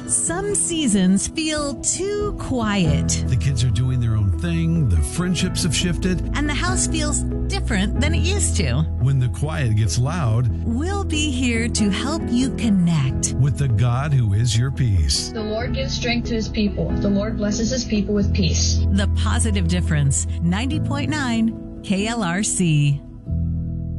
Some seasons feel too quiet. The kids are doing their own thing. The friendships have shifted. And the house feels different than it used to. When the quiet gets loud, we'll be here to help you connect with the God who is your peace. The Lord gives strength to his people. The Lord blesses his people with peace. The Positive Difference, 90.9 KLRC.